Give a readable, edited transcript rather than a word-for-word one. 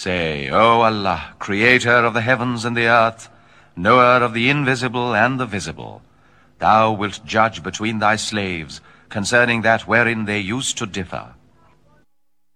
Say, O Allah, creator of the heavens and the earth, knower of the invisible and the visible, thou wilt judge between thy slaves concerning that wherein they used to differ.